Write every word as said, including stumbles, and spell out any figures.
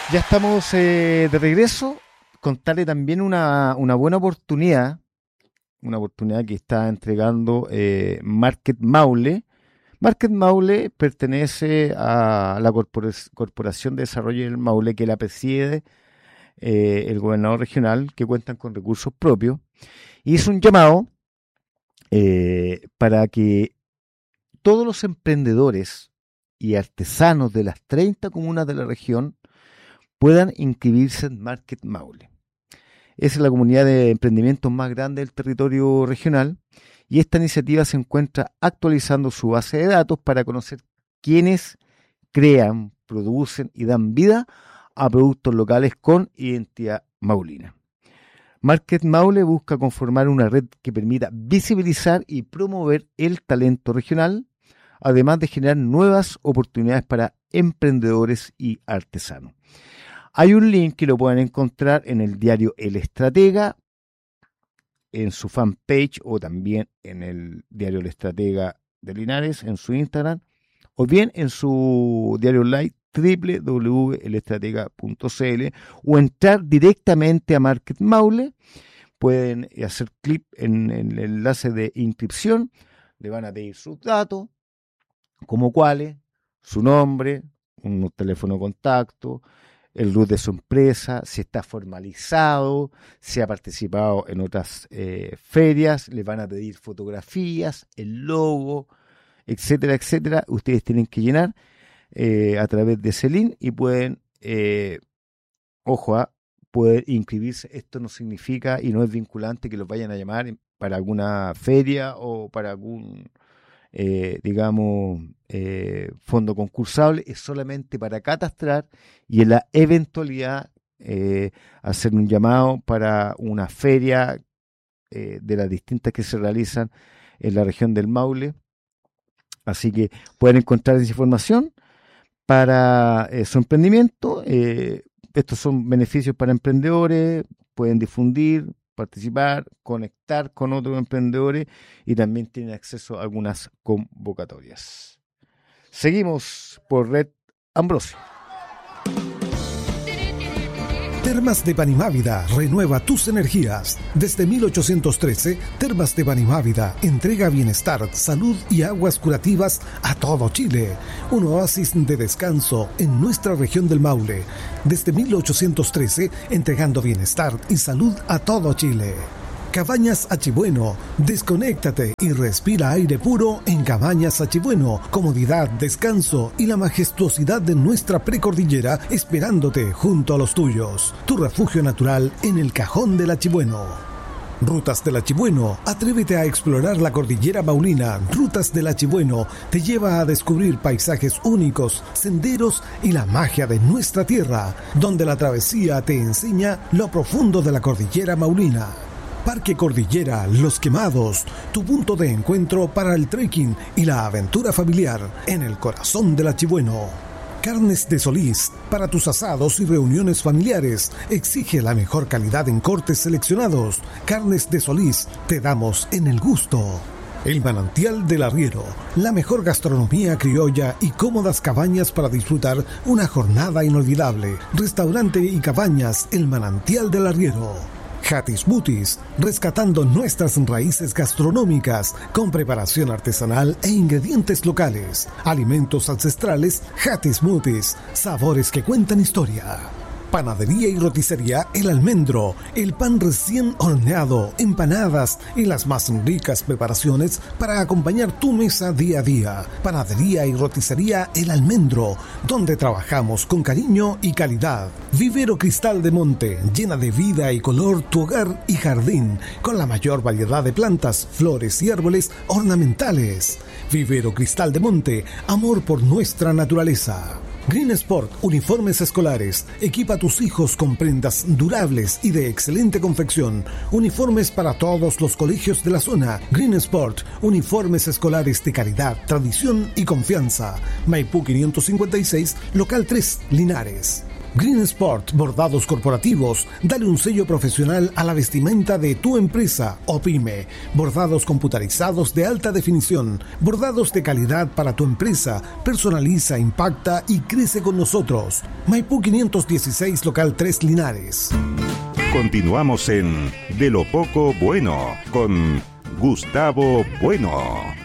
Ya estamos eh, de regreso. Contarle también una, una buena oportunidad, una oportunidad que está entregando eh, Market Maule. Market Maule pertenece a la Corpora- Corporación de Desarrollo del Maule, que la preside eh, el gobernador regional, que cuentan con recursos propios, y es un llamado eh, para que todos los emprendedores y artesanos de las treinta comunas de la región puedan inscribirse en Market Maule. Es la comunidad de emprendimientos más grande del territorio regional y esta iniciativa se encuentra actualizando su base de datos para conocer quiénes crean, producen y dan vida a productos locales con identidad maulina. Market Maule busca conformar una red que permita visibilizar y promover el talento regional, además de generar nuevas oportunidades para emprendedores y artesanos. Hay un link que lo pueden encontrar en el diario El Estratega, en su fanpage o también en el diario El Estratega de Linares, en su Instagram, o bien en su diario online doble u doble u doble u punto el estratega punto c l o entrar directamente a Market Maule. Pueden hacer clic en, en el enlace de inscripción, le van a pedir sus datos, como cuáles, su nombre, un teléfono de contacto, el R U T de su empresa, si está formalizado, si ha participado en otras eh, ferias, les van a pedir fotografías, el logo, etcétera, etcétera. Ustedes tienen que llenar eh, a través de ese link y pueden, eh, ojo, a poder inscribirse. Esto no significa y no es vinculante que los vayan a llamar para alguna feria o para algún Eh, digamos, eh, fondo concursable. Es solamente para catastrar y en la eventualidad eh, hacer un llamado para una feria eh, de las distintas que se realizan en la región del Maule. Así que pueden encontrar esa información para eh, su emprendimiento. Eh, estos son beneficios para emprendedores, pueden difundir, participar, conectar con otros emprendedores y también tienen acceso a algunas convocatorias. Seguimos por Red Ambrosio. Termas de Panimávida renueva tus energías. Desde mil ochocientos trece, Termas de Panimávida entrega bienestar, salud y aguas curativas a todo Chile. Un oasis de descanso en nuestra región del Maule. Desde mil ochocientos trece, entregando bienestar y salud a todo Chile. Cabañas Achibueno, desconéctate y respira aire puro en Cabañas Achibueno. Comodidad, descanso y la majestuosidad de nuestra precordillera esperándote junto a los tuyos. Tu refugio natural en el Cajón del Achibueno. Rutas del Achibueno, atrévete a explorar la cordillera maulina. Rutas del Achibueno te lleva a descubrir paisajes únicos, senderos y la magia de nuestra tierra, donde la travesía te enseña lo profundo de la cordillera maulina. Parque Cordillera Los Quemados, tu punto de encuentro para el trekking y la aventura familiar en el corazón del Achibueno. Carnes de Solís, para tus asados y reuniones familiares, exige la mejor calidad en cortes seleccionados. Carnes de Solís, te damos en el gusto. El Manantial del Arriero, la mejor gastronomía criolla y cómodas cabañas para disfrutar una jornada inolvidable. Restaurante y cabañas El Manantial del Arriero. Hatis Smoothies, rescatando nuestras raíces gastronómicas con preparación artesanal e ingredientes locales. Alimentos ancestrales Hatis Smoothies, sabores que cuentan historia. Panadería y roticería El Almendro, el pan recién horneado, empanadas y las más ricas preparaciones para acompañar tu mesa día a día. Panadería y roticería El Almendro, donde trabajamos con cariño y calidad. Vivero Cristal de Monte, llena de vida y color tu hogar y jardín, con la mayor variedad de plantas, flores y árboles ornamentales. Vivero Cristal de Monte, amor por nuestra naturaleza. Green Sport, uniformes escolares. Equipa a tus hijos con prendas durables y de excelente confección. Uniformes para todos los colegios de la zona. Green Sport, uniformes escolares de calidad, tradición y confianza. Maipú quinientos cincuenta y seis, local tres, Linares. Green Sport, bordados corporativos. Dale un sello profesional a la vestimenta de tu empresa o pyme. Bordados computarizados de alta definición. Bordados de calidad para tu empresa. Personaliza, impacta y crece con nosotros. Maipú quinientos dieciséis, local tres, Linares. Continuamos en De lo Poco Bueno con Gustavo Bueno.